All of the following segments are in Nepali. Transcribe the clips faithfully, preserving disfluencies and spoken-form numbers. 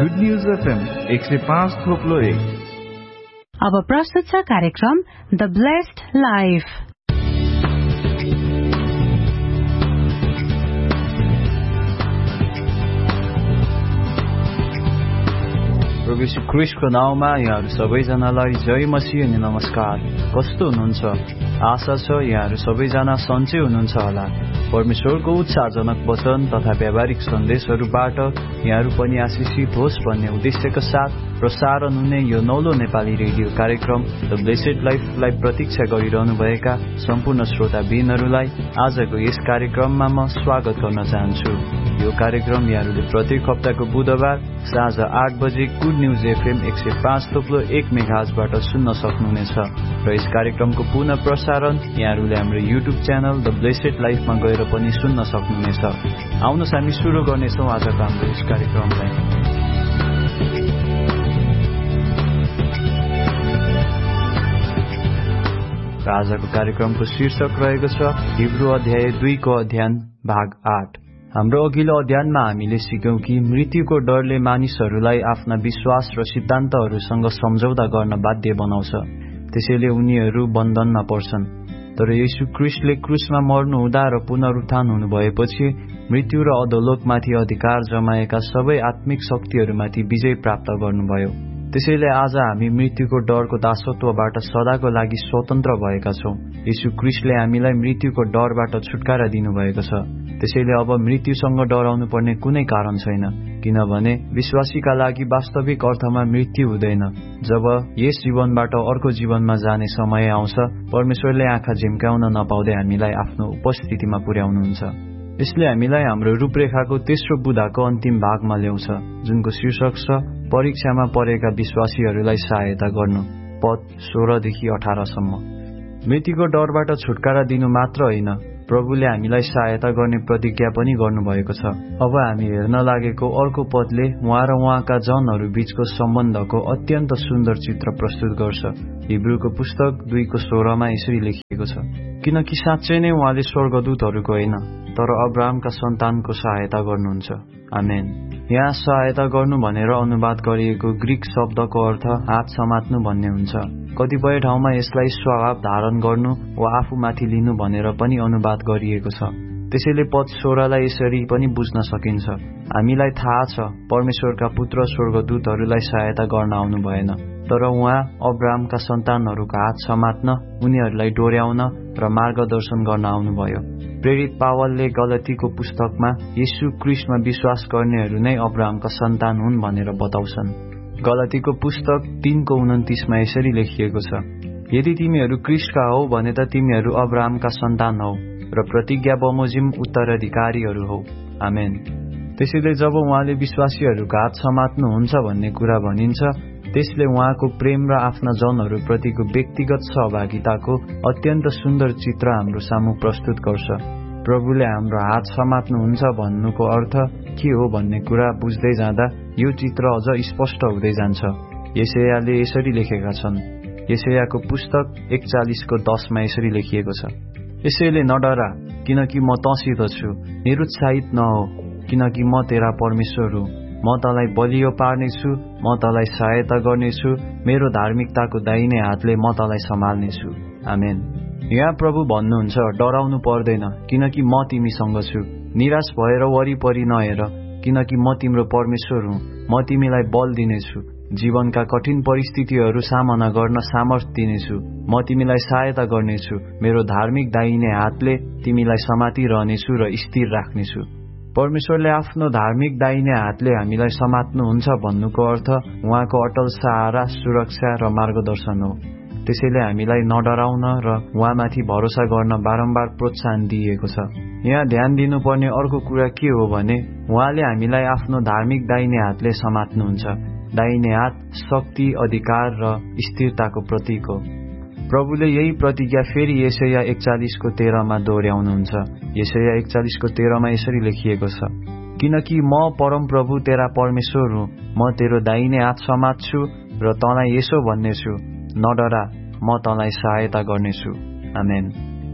गुड न्यूज एफएम एक सय पाँच थोप्लो एक। अब प्रस्तुत छ कार्यक्रम द ब्लेस्ड लाइफ। प्रभु यीशु ख्रीष्टको नाउँमा यहाँहरू सबैजनालाई जय मसीह अनि नमस्कार। कस्तो हुनुहुन्छ? आशा छ यहाँहरू सबैजना सन्चै हुनुहुन्छ होला। परमेश्वरको उत्साहजनक वचन तथा व्यावहारिक सन्देशहरूबाट यहाँहरू पनि आशिषित होस् भन्ने उद्देश्यका साथ प्रसारण हुने यो नौलो नेपाली रेडियो कार्यक्रम द ब्लेसेड लाइफलाई प्रतीक्षा गरिरहनुभएका सम्पूर्ण श्रोताबिनहरूलाई आजको यस कार्यक्रममा म स्वागत गर्न चाहन्छु। यो कार्यक्रम यहाँहरूले प्रत्येक हप्ताको बुधबार साँझ आठ बजे गुड न्यूज एफएम एक सय पाँच थोप्लो एक मेगाहर्जबाट सुन्न सक्नुहुनेछ र यस कार्यक्रमको पुनः प्रसारण यहाँहरूले हाम्रो युट्युब च्यानल द ब्लेसेड लाइफमा गएर पनि सुन्न सक्नुहुनेछ। आउनुहोस् हामी सुरु गर्नेछौँ आजको हाम्रो यस कार्यक्रमलाई। आजको कार्यक्रमको शीर्षक रहेको छ हिब्रू अध्याय दुईको अध्ययन भाग आठ। हाम्रो अघिल्लो अध्ययनमा हामीले सिक्यौं कि मृत्युको डरले मानिसहरूलाई आफ्ना विश्वास र सिद्धान्तहरूसँग सम्झौता गर्न बाध्य बनाउँछ, त्यसैले उनीहरू बन्धनमा पर्छन्। तर येशू ख्रीष्टले क्रुसमा मर्नु हुँदा र पुनरुत्थान हुनु भएपछि मृत्यु र अधोलोकमाथि अधिकार जमाएका सबै आत्मिक शक्तिहरूमाथि विजय प्राप्त गर्नुभयो। त्यसैले आज हामी मृत्युको डरको दासत्वबाट सदाको लागि स्वतन्त्र भएका छौं। येशू ख्रीष्टले हामीलाई मृत्युको डरबाट छुटकारा दिनुभएको छ। त्यसैले अब मृत्युसँग डराउनु पर्ने कुनै कारण छैन, किनभने विश्वासीका लागि वास्तविक अर्थमा मृत्यु हुँदैन। जब यस जीवनबाट अर्को जीवनमा जाने समय आउँछ, परमेश्वरले आँखा झिम्काउन नपाउँदै हामीलाई आफ्नो उपस्थितिमा पुर्याउनुहुन्छ। यसले हामीलाई हाम्रो रूपरेखाको तेस्रो बुँदाको अन्तिम भागमा ल्याउँछ, जुनको शीर्षक छ परीक्षामा परेका विश्वासीहरूलाई सहायता गर्नु, पद सोह्रदेखि अठारसम्म। मृत्युको डरबाट छुटकारा दिनु मात्र होइन, प्रभुले हामीलाई सहायता गर्ने प्रतिज्ञा पनि गर्नुभएको छ। अब हामी हेर्न लागेको अर्को पदले उहाँ र उहाँका जनहरू बीचको सम्बन्धको अत्यन्त सुन्दर चित्र प्रस्तुत गर्छ। हिब्रूको पुस्तक दुईको सोह्रमा यसरी लेखिएको छ, किनकि साँच्चै नै उहाँले स्वर्गदूतहरूको होइन तर अब्राहमका सन्तानको सहायता गर्नुहुन्छ। आमेन। यहाँ सहायता गर्नु भनेर अनुवाद गरिएको ग्रीक शब्दको अर्थ हात समात्नु भन्ने हुन्छ। कतिपय ठाउँमा यसलाई स्वभाव धारण गर्नु वा आफूमाथि लिनु भनेर पनि अनुवाद गरिएको छ। त्यसैले पद सोह्रलाई यसरी पनि बुझ्न सकिन्छ, हामीलाई थाहा छ परमेश्वरका पुत्र स्वर्गदूतहरूलाई सहायता गर्न आउनु भएन, तर उहाँ अब्राहमका सन्तानहरूको हात समात्न, उनीहरूलाई डोर्याउन र मार्गदर्शन गर्न आउनुभयो। प्रेरित पावलले गलतीको पुस्तकमा येशू ख्रीष्टमा विश्वास गर्नेहरू नै अब्राहमका सन्तान हुन् भनेर बताउँछन्। गलतीको पुस्तक तीनको उन्तिसमा यसरी लेखिएको छ, यदि तिमीहरू ख्रीष्टका हौ भने त तिमीहरू अब्राहमका सन्तान हौ र प्रतिज्ञा बमोजिम उत्तराधिकारीहरू हौ। आमेन। त्यसैले जब उहाँले विश्वासीहरूको हात समात्नुहुन्छ भन्ने कुरा भनिन्छ, त्यसले उहाँको प्रेम र आफ्ना जनहरूप्रतिको व्यक्तिगत सहभागिताको अत्यन्त सुन्दर चित्र हाम्रो सामु प्रस्तुत गर्छ। प्रभुले हाम्रो हात समात्नुहुन्छ भन्नुको अर्थ के हो भन्ने कुरा बुझ्दै जाँदा यो चित्र अझ स्पष्ट हुँदै जान्छ। यशायाले यसरी लेखेका छन्, यशायाको पुस्तक एकचालिसको दसमा यसरी लेखिएको छ, यसैले नडरा, किनकि म तँसित छु, निरुत्साहित नहो, किनकि म तेरा परमेश्वर हुँ। म तँलाई बलियो पार्नेछु, म तँलाई सहायता गर्नेछु, मेरो धार्मिकताको दाहिने हातले म तँलाई सम्हाल्नेछु। आमेन। यहाँ प्रभु भन्नुहुन्छ डराउनु पर्दैन, किनकि म तिमीसँग छु। निराश भएर वरिपरि नहेर, किनकि म तिम्रो परमेश्वर हुँ। म तिमीलाई बल दिनेछु, जीवनका कठिन परिस्थितिहरू सामना गर्न सामर्थ्य दिनेछु। म तिमीलाई सहायता गर्नेछु, मेरो धार्मिक दाहिने हातले तिमीलाई समातिरहनेछु र स्थिर राख्नेछु। परमेश्वरले आफ्नो धार्मिक दाहिने हातले हामीलाई समात्नुहुन्छ भन्नुको अर्थ उहाँको अटल सहारा, सुरक्षा र मार्गदर्शन हो। त्यसैले हामीलाई नडराउन र उहाँमाथि भरोसा गर्न बारम्बार प्रोत्साहन दिइएको छ। यहाँ ध्यान दिनुपर्ने अर्को कुरा के हो भने उहाँले हामीलाई आफ्नो धार्मिक दाहिने हातले समात्नुहुन्छ। दाहिने हात शक्ति, अधिकार र स्थिरताको प्रतीक हो। प्रभुले यही प्रतिज्ञा फेरि यशाया एकचालिसको तेह्रमा दोहोऱ्याउनुहुन्छ। यशाया एकचालिसको तेह्रमा यसरी लेखिएको छ, किनकि म परम प्रभु तेरा परमेश्वर हुँ, म तेरो दाहिने हात समात्छु र तँलाई यसो भन्नेछु, नडरा, म तँलाई सहायता गर्नेछु। आमेन।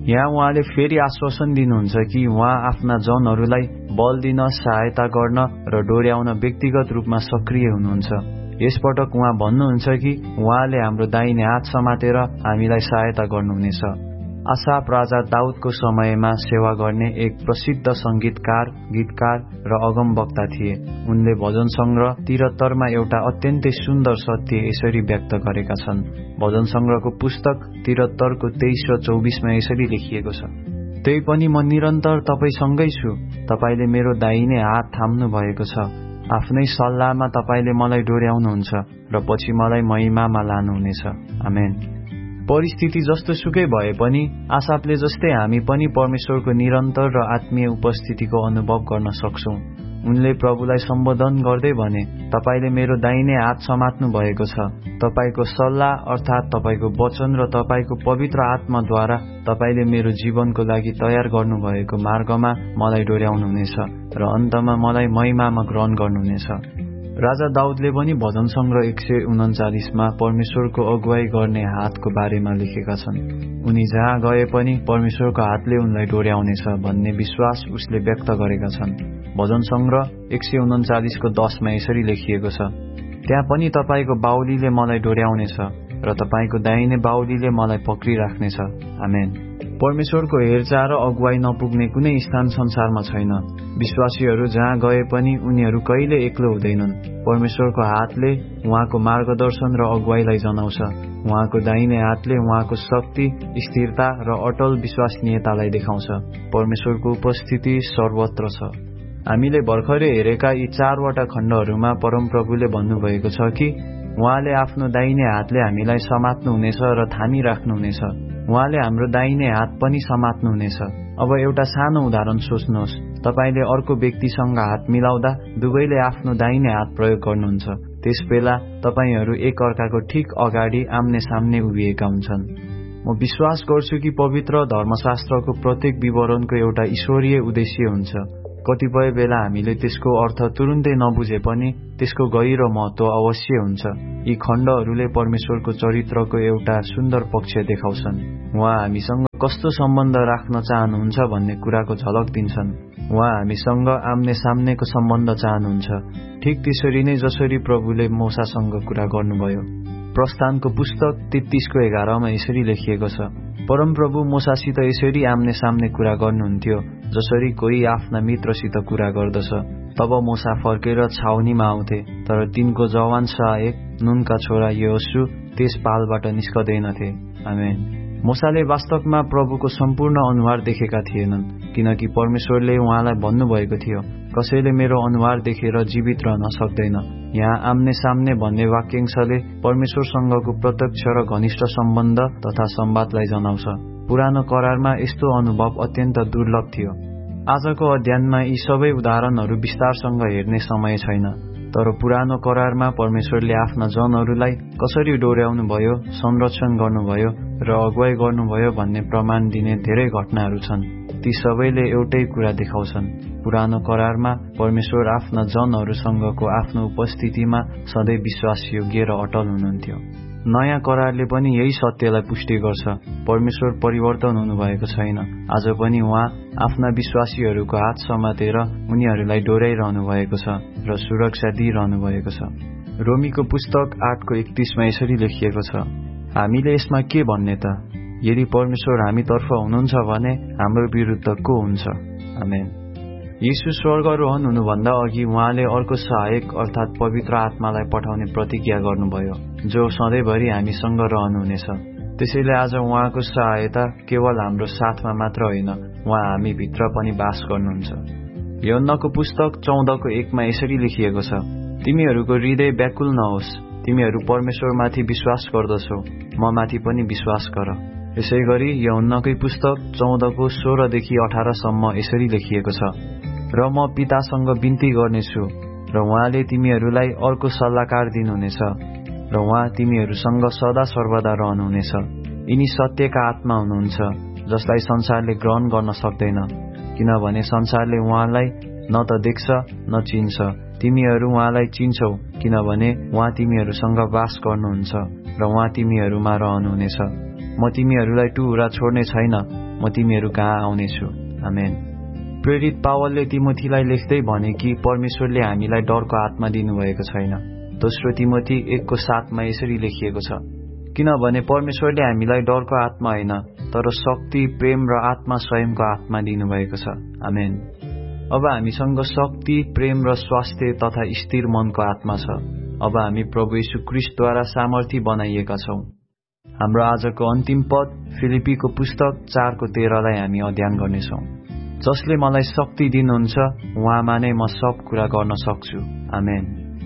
यहाँ उहाँले फेरि आश्वासन दिनुहुन्छ कि उहाँ आफ्ना जनहरूलाई बल दिन, सहायता गर्न र डोर्याउन व्यक्तिगत रूपमा सक्रिय हुनुहुन्छ। यसपटक उहाँ भन्नुहुन्छ कि उहाँले हाम्रो दाहिने हात समातेर हामीलाई सहायता गर्नुहुनेछ। आसाफ राजा दाउदको समयमा सेवा गर्ने एक प्रसिद्ध संगीतकार, गीतकार र अगमवक्ता थिए। उनले भजन संग्रह तिहत्तरमा एउटा अत्यन्तै सुन्दर सत्य यसरी व्यक्त गरेका छन्। भजन संग्रहको पुस्तक तिहत्तरको तेइस र चौबिसमा यसरी लेखिएको छ, त्यही पनि म निरन्तर तपाईसँगै छु, तपाईले मेरो दाहिने हात थाम्नु भएको छ। आफ्नै सल्लाहमा तपाईले मलाई डोर्याउनुहुन्छ र पछि मलाई महिमामा लानुहुनेछ। आमेन। परिस्थिति जस्तो सुकै भए पनि आसाफले जस्तै हामी पनि परमेश्वरको निरन्तर र आत्मीय उपस्थितिको अनुभव गर्न सक्छौं। उनले प्रभुलाई सम्बोधन गर्दै भने, तपाईले मेरो दाहिने हात समात्नु भएको छ। तपाईको सल्लाह अर्थात तपाईको वचन र तपाईको पवित्र आत्माद्वारा तपाईले मेरो जीवनको लागि तयार गर्नुभएको मार्गमा मलाई डोर्याउनुहुनेछ र अन्तमा मलाई महिमामा ग्रहण गर्नुहुनेछ। राजा दाउदले पनि भजन संग्रह एक सय उन्चालिसमा परमेश्वरको अगुवाई गर्ने हातको बारेमा लेखेका छन्। उनी जहाँ गए पनि परमेश्वरको हातले उनलाई डोर्याउनेछ भन्ने विश्वास उसले व्यक्त गरेका छन्। भजन संग्रह एक सय उन्चालिसको दसमा यसरी लेखिएको छ, त्यहाँ पनि तपाईको बाहुलीले मलाई डोर्याउनेछ र तपाईको दाहिने बाहुलीले मलाई पक्रिराख्नेछ। आमेन। परमेश्वरको हेरचाह र अगुवाई नपुग्ने कुनै स्थान संसारमा छैन। विश्वासीहरू जहाँ गए पनि उनीहरू कहिले एक्लो हुँदैनन्। परमेश्वरको हातले उहाँको मार्गदर्शन र अगुवाईलाई जनाउँछ। उहाँको दाहिने हातले उहाँको शक्ति, स्थिरता र अटल विश्वसनीयतालाई देखाउँछ। परमेश्वरको उपस्थिति सर्वत्र छ। हामीले भर्खरै हेरेका यी चारवटा खण्डहरूमा परमप्रभुले भन्नुभएको छ कि उहाँले आफ्नो दाहिने हातले हामीलाई समात्नुहुनेछ र थामिराख्नुहुनेछ। उहाँले हाम्रो दाहिने हात पनि समात्नुहुनेछ। अब एउटा सानो उदाहरण सोच्नुहोस्। तपाईले अर्को व्यक्तिसँग हात मिलाउँदा दुवैले आफ्नो दाहिने हात प्रयोग गर्नुहुन्छ। त्यसबेला तपाईहरू एक अर्काको ठिक अगाडि आम्ने सामने उभिएका हुन्छन्। म विश्वास गर्छु कि पवित्र धर्मशास्त्रको प्रत्येक विवरणको एउटा ईश्वरीय उद्देश्य हुन्छ। कतिपय बेला हामीले त्यसको अर्थ तुरुन्तै नबुझे पनि त्यसको गहिरो महत्व अवश्य हुन्छ। यी खण्डहरूले परमेश्वरको चरित्रको एउटा सुन्दर पक्ष देखाउँछन्। उहाँ हामीसँग कस्तो सम्बन्ध राख्न चाहनुहुन्छ भन्ने कुराको झलक दिन्छन्। उहाँ हामीसँग आम्ने सामनेको सम्बन्ध चाहनुहुन्छ, ठिक त्यसरी नै जसरी प्रभुले मूसासँग कुरा गर्नुभयो। प्रस्थानको पुस्तक तेत्तीसको एघारमा यसरी लेखिएको छ, परमप्रभु मूसासित यसरी आम्ने सामने कुरा गर्नुहुन्थ्यो जसरी कोही आफ्ना मित्रसित कुरा गर्दछ। तब मूसा फर्केर छाउनीमा आउँथे, तर तिनको जवान सहायक नूनका छोरा यहोशू त्यस पालबाट निस्कदैनथे। आमेन। मूसाले वास्तवमा प्रभुको सम्पूर्ण अनुहार देखेका थिएनन्, किनकि परमेश्वरले उहाँलाई भन्नुभएको थियो, कसैले मेरो अनुहार देखेर जीवित रहन सक्दैन। यहाँ आम्ने सामने भन्ने वाक्यांशले परमेश्वरसँगको प्रत्यक्ष र घनिष्ठ सम्बन्ध तथा संवादलाई जनाउँछ। पुरानो करारमा यस्तो अनुभव अत्यन्त दुर्लभ थियो। आजको अध्ययनमा यी सबै उदाहरणहरू विस्तारसँग हेर्ने समय छैन, तर पुरानो करारमा परमेश्वरले आफ्ना जनहरूलाई कसरी डोर्याउनु भयो, संरक्षण गर्नुभयो र अगुवाई गर्नुभयो भन्ने प्रमाण दिने धेरै घटनाहरू छन्। ती सबैले एउटै कुरा देखाउँछन्, पुरानो करारमा परमेश्वर आफ्ना जनहरूसँगको आफ्नो उपस्थितिमा सधैँ विश्वासयोग्य र अटल हुनुहुन्थ्यो। नयाँ करारले पनि यही सत्यलाई पुष्टि गर्छ। परमेश्वर परिवर्तन हुनुभएको छैन। आज पनि उहाँ आफ्ना विश्वासीहरूको हात समातेर उनीहरूलाई डोर्याइरहनु भएको छ र सुरक्षा दिइरहनु भएको छ। रोमीको पुस्तक आठको एकतीसमा यसरी लेखिएको छ, हामीले यसमा के भन्ने त? यदि परमेश्वर हामीतर्फ हुनुहुन्छ भने हाम्रो विरुद्ध को हुन्छ? आमेन। यीशु स्वर्गारोहण हुनुभन्दा अघि उहाँले अर्को सहायक अर्थात पवित्र आत्मालाई पठाउने प्रतिज्ञा गर्नुभयो, जो सधैँभरि हामीसँग रहनुहुनेछ। त्यसैले आज उहाँको सहायता केवल हाम्रो साथमा मात्र होइन, उहाँ हामी भित्र पनि बास गर्नुहुन्छ। यूहन्नाको पुस्तक चौधको एकमा यसरी लेखिएको छ, तिमीहरूको हृदय व्याकुल नहोस्, तिमीहरू परमेश्वरमाथि विश्वास गर्दछौ, म माथि पनि विश्वास गर। यसै गरी यूहन्नाकै पुस्तक चौधको सोह्रदेखि अठारसम्म यसरी लेखिएको छ, र म पितासँग बिन्ती गर्नेछु र उहाँले तिमीहरूलाई अर्को सल्लाहकार दिनुहुनेछ र उहाँ तिमीहरूसँग सदा सर्वदा रहनुहुनेछ। यिनी सत्यका आत्मा हुनुहुन्छ, जसलाई संसारले ग्रहण गर्न सक्दैन, किनभने संसारले उहाँलाई न त देख्छ न चिन्छ। तिमीहरू उहाँलाई चिन्छौ, किनभने उहाँ तिमीहरूसँग वास गर्नुहुन्छ र उहाँ तिमीहरूमा रहनुहुनेछ। म तिमीहरूलाई टुहुरा छोड्ने छैन, म तिमीहरू कहाँ आउनेछु। आमेन। प्रेरित पावलले तिमोथीलाई लेख्दै भने कि परमेश्वरले हामीलाई डरको आत्मा दिनुभएको छैन। दोस्रो तिमोथी एकको सातमा यसरी लेखिएको छ, किनभने परमेश्वरले हामीलाई डरको आत्मा होइन तर शक्ति, प्रेम र आत्मा स्वयंको आत्मा दिनुभएको छ। आमेन। अब हामीसँग शक्ति, प्रेम र स्वास्थ्य तथा स्थिर मनको आत्मा छ। अब हामी प्रभु येशू ख्रीष्टद्वारा सामर्थी बनाइएका छौं। हाम्रो आजको अन्तिम पद फिलिपीको पुस्तक चारको तेह्रलाई हामी अध्ययन गर्नेछौं। जसले मलाई शक्ति दिनुहुन्छ उहाँमा नै म सब कुरा गर्न सक्छु। आमेन।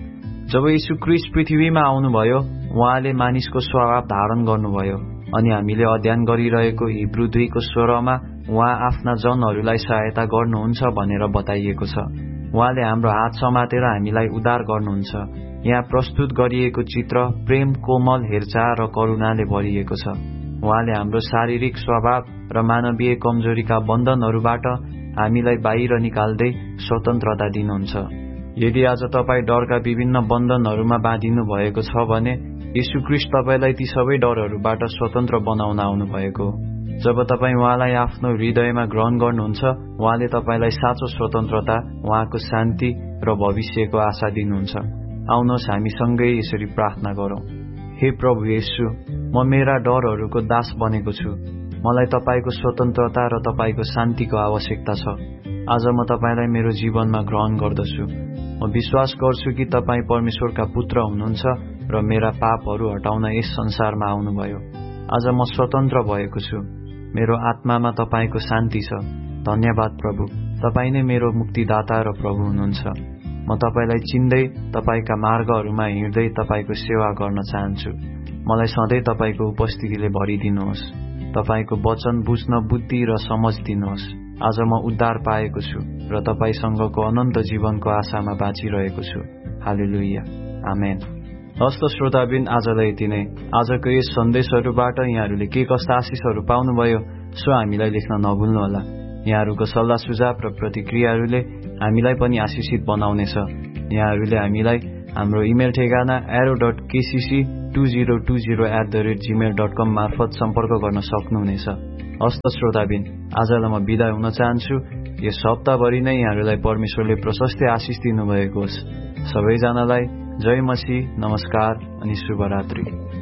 जब येशू ख्रीष्ट पृथ्वीमा आउनुभयो, उहाँले मानिसको स्वभाव धारण गर्नुभयो अनि हामीले अध्ययन गरिरहेको हिब्रू दुईको सोह्रमा उहाँ आफ्ना जनहरूलाई सहायता गर्नुहुन्छ भनेर बताइएको छ। उहाँले हाम्रो हात समातेर हामीलाई उद्धार गर्नुहुन्छ। यहाँ प्रस्तुत गरिएको चित्र प्रेम, कोमल हेरचाह र करुणाले भरिएको छ। उहाँले हाम्रो शारीरिक स्वभाव र मानवीय कमजोरीका बन्धनहरूबाट हामीलाई बाहिर निकाल्दै स्वतन्त्रता दिनुहुन्छ। यदि आज तपाईँ डरका विभिन्न बन्धनहरूमा बाँधिनु भएको छ भने येशू ख्रीष्ट तपाईलाई ती सबै डरहरूबाट स्वतन्त्र बनाउन आउनु भएको। जब तपाईँ उहाँलाई आफ्नो हृदयमा ग्रहण गर्नुहुन्छ, उहाँले तपाईलाई साँचो स्वतन्त्रता, उहाँको शान्ति र भविष्यको आशा दिनुहुन्छ। आउनुहोस् हामी सँगै यसरी प्रार्थना गरौं। हे प्रभु येशू, म मेरा डरहरूको दास बनेको छु। मलाई तपाईको स्वतन्त्रता र तपाईको शान्तिको आवश्यकता छ। आज म तपाईलाई मेरो जीवनमा ग्रहण गर्दछु। म विश्वास गर्छु कि तपाईँ परमेश्वरका पुत्र हुनुहुन्छ र मेरा पापहरू हटाउन यस संसारमा आउनुभयो। आज म स्वतन्त्र भएको छु। मेरो आत्मामा तपाईको शान्ति छ। धन्यवाद प्रभु, तपाईँ नै मेरो मुक्तिदाता र प्रभु हुनुहुन्छ। म तपाईलाई चिन्दै तपाईका मार्गहरूमा हिँड्दै तपाईको सेवा गर्न चाहन्छु। मलाई सधैँ तपाईको उपस्थितिले भरिदिनुहोस्। तपाईको वचन बुझ्न बुद्धि र समझ दिनुहोस्। आज म उद्धार पाएको छु र तपाईसँगको अनन्त जीवनको आशामा बाँचिरहेको छु। हालेलुया। आमेन। हस्त श्रोताबिन, आजलाई यति नै। आजको यस सन्देशहरूबाट यहाँहरूले के कस्ता आशिषहरू पाउनुभयो सो हामीलाई लेख्न नभुल्नुहोला। यहाँहरूको सल्लाह सुझाव र प्रतिक्रियाहरूले हामीलाई पनि आशिषित बनाउनेछ। यहाँहरूले हामीलाई हाम्रो इमेल ठेगाना arrow dot KCC two zero two zero at the rate Gmail dot कम मार्फत सम्पर्क गर्न सक्नुहुनेछ। हस्त श्रोताबिन, आजलाई म बिदा हुन चाहन्छु। यस हप्ताभरि नै यहाँहरूलाई परमेश्वरले प्रशस्तै आशिष दिनुभएको होस्। सबैजनालाई जय मसीह, नमस्कार अनि शुभरात्रि।